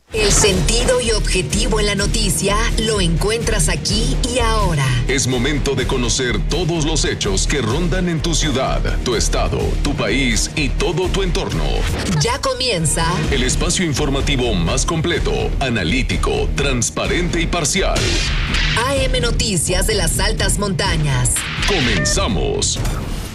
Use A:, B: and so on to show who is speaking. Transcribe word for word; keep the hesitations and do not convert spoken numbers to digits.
A: El sentido y objetivo en la noticia lo encuentras aquí y ahora.
B: Es momento de conocer todos los hechos que rondan en tu ciudad, tu estado, tu país y todo tu entorno.
A: Ya comienza
B: el espacio informativo más completo, analítico, transparente y parcial.
A: A M Noticias de las Altas Montañas.
B: Comenzamos.